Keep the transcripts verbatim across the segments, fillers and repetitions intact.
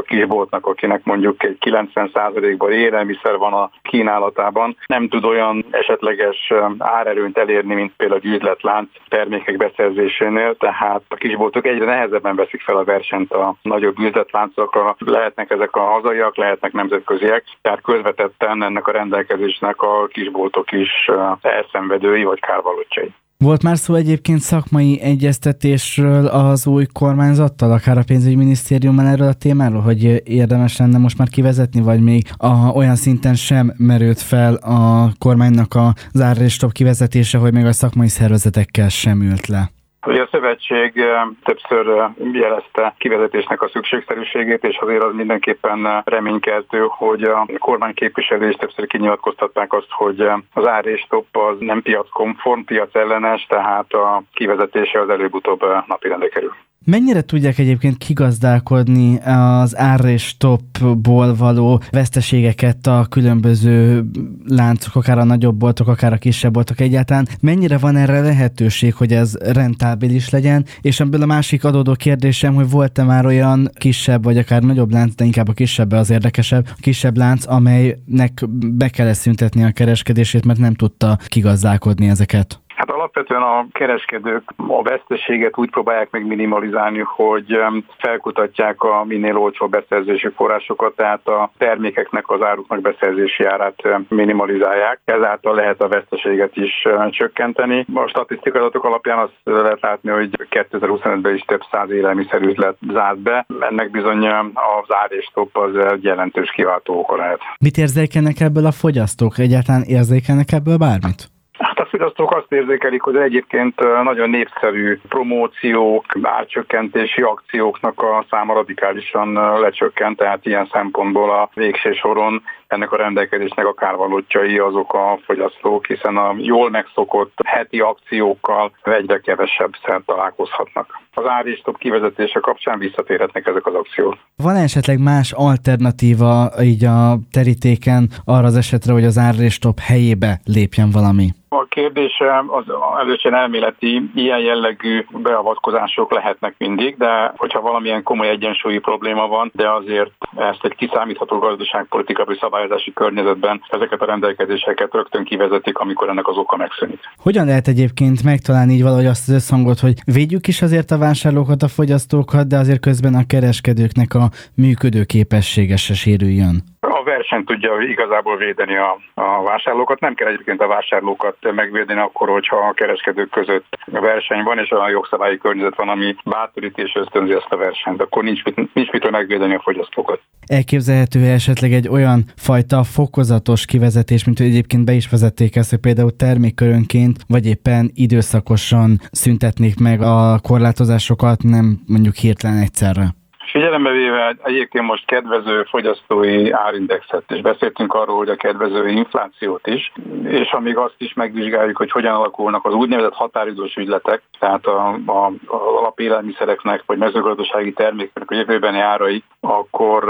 kisboltnak, akinek mondjuk egy kilencven százalékban élelmiszer van a kínálatában, nem tud olyan esetleges árerőnyt elérni, mint például a üzletlánc termékek beszerzésénél, tehát a kisboltok egyre nehezebben veszik fel a versenyt a nagyobb üzletláncokra. Lehetnek ezek a hazaiak, lehetnek nemzetköziek, tehát közvetetten ennek a rendelkezésnek a kisboltok is elszenvedői vagy kárvallottjai. Volt már szó egyébként szakmai egyeztetésről az új kormányzattal, akár a pénzügyminisztériummal erről a témáról, hogy érdemes lenne most már kivezetni, vagy még a, olyan szinten sem merült fel a kormánynak az árrésstop kivezetése, hogy még a szakmai szervezetekkel sem ült le? Ugye a szövetség többször jelezte kivezetésnek a szükségszerűségét, és azért az mindenképpen reménykeltő, hogy a kormány képviselői is többször kinyilatkoztatták azt, hogy az árrésstop az nem piackonform, piacellenes, tehát a kivezetése az előbb-utóbb napirendre kerül. Mennyire tudják egyébként kigazdálkodni az árrésstopból való veszteségeket a különböző láncok, akár a nagyobb boltok, akár a kisebb boltok egyáltalán? Mennyire van erre lehetőség, hogy ez rentábilis legyen? És ebből a másik adódó kérdésem, hogy volt-e már olyan kisebb, vagy akár nagyobb lánc, de inkább a kisebb az érdekesebb, a kisebb lánc, amelynek be kellett szüntetni a kereskedését, mert nem tudta kigazdálkodni ezeket? Hát alapvetően a kereskedők a veszteséget úgy próbálják meg minimalizálni, hogy felkutatják a minél olcsóbb beszerzési forrásokat, tehát a termékeknek, az áruknak beszerzési árát minimalizálják. Ezáltal lehet a veszteséget is csökkenteni. A statisztikai adatok alapján azt lehet látni, hogy kétezer-huszonötben is több száz élelmiszerüzlet zárt be. Ennek bizony az árrésstop az egy jelentős kiváltó oka lehet. Mit érzékelnek ebből a fogyasztók? Egyáltalán érzékelnek ebből bármit? Hát a fogyasztók azt érzékelik, hogy egyébként nagyon népszerű promóciók, árcsökkentési akcióknak a száma radikálisan lecsökkent, tehát ilyen szempontból a végső soron ennek a rendelkezésnek a kárvallottjai azok a fogyasztók, hiszen a jól megszokott heti akciókkal egyre kevesebbszer találkozhatnak. Az árrésstop kivezetése kapcsán visszatérhetnek ezek az akciók. Van esetleg más alternatíva így a terítéken arra az esetre, hogy az árrésstop helyébe lépjen valami? A kérdése az elősen elméleti, ilyen jellegű beavatkozások lehetnek mindig, de hogyha valamilyen komoly egyensúlyi probléma van, de azért ezt egy kiszámítható gazdaságpolitikai szabályozási környezetben ezeket a rendelkezéseket rögtön kivezetik, amikor ennek az oka megszűnik. Hogyan lehet egyébként megtalálni így valahogy azt az összhangot, hogy védjük is azért a vásárlókat, a fogyasztókat, de azért közben a kereskedőknek a működőképessége se sérüljön? A verseny tudja igazából védeni a, a vásárlókat. Nem kell egyébként a vásárlókat megvédeni akkor, hogyha a kereskedők között verseny van, és olyan jogszabályi környezet van, ami bátorít és ösztönzi ezt a versenyt. Akkor nincs, mit, nincs mitől megvédeni a fogyasztókat. Elképzelhető esetleg egy olyan fajta fokozatos kivezetés, mint hogy egyébként be is vezették ezt, hogy például termékkörönként, vagy éppen időszakosan szüntetnék meg a korlátozásokat, nem mondjuk hirtelen egyszerre? Figyelembe véve egyébként most kedvező fogyasztói árindexet, és beszéltünk arról, hogy a kedvező inflációt is, és amíg azt is megvizsgáljuk, hogy hogyan alakulnak az úgynevezett határidős ügyletek, tehát a, a, a alapélelmiszereknek vagy mezőgazdasági termékeknek a jövőbeni árai, akkor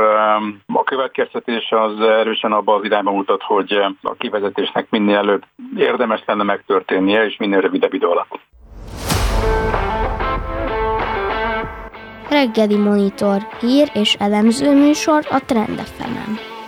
a következtetés az erősen abban az irányba mutat, hogy a kivezetésnek minél előbb érdemes lenne megtörténnie, és minél rövidebb idő alatt. Reggeli Monitor hír és elemző műsor a Trend ef emen.